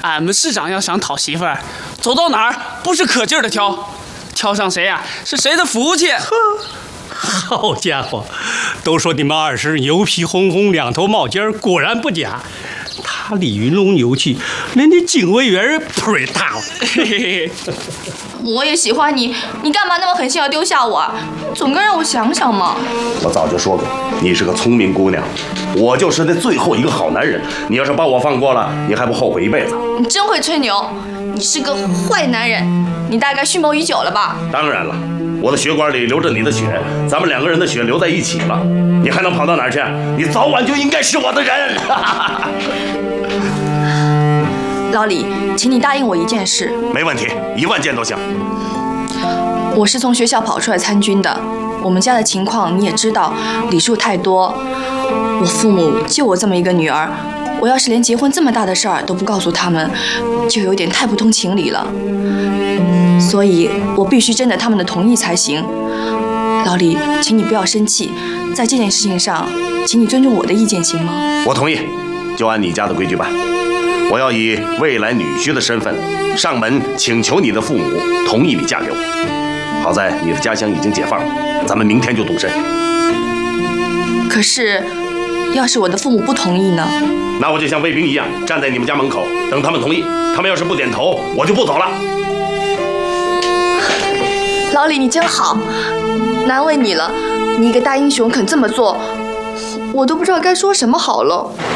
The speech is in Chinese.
俺们市长要想讨媳妇儿，走到哪儿不是可劲儿的挑，挑上谁呀，是谁的福气。 好家伙，都说你们二婶牛皮哄哄，两头冒尖，果然不假。他李云龙牛气，连你警卫员腿大了。 嘿嘿嘿， 我也喜欢你，你干嘛那么狠心要丢下我？总该让我想想嘛。 我早就说过，你是个聪明姑娘，我就是那最后一个好男人。你要是把我放过了，你还不后悔一辈子？ 你真会吹牛，你是个坏男人，你大概蓄谋已久了吧？ 当然了，我的血管里流着你的血，咱们两个人的血流在一起了，你还能跑到哪儿去？你早晚就应该是我的人。 老李，请你答应我一件事。 没问题，10000件都行。 我是从学校跑出来参军的，我们家的情况你也知道，礼数太多。我父母就我这么一个女儿，我要是连结婚这么大的事儿都不告诉他们，就有点太不通情理了。所以我必须征得他们的同意才行。老李，请你不要生气，在这件事情上，请你尊重我的意见，行吗？ 我同意，就按你家的规矩办。我要以未来女婿的身份上门请求你的父母同意你嫁给我。好在你的家乡已经解放了，咱们明天就动身。 可是，要是我的父母不同意呢？ 那我就像卫兵一样站在你们家门口，等他们同意。他们要是不点头，我就不走了。 老李，你真好，难为你了。你一个大英雄肯这么做，我都不知道该说什么好了。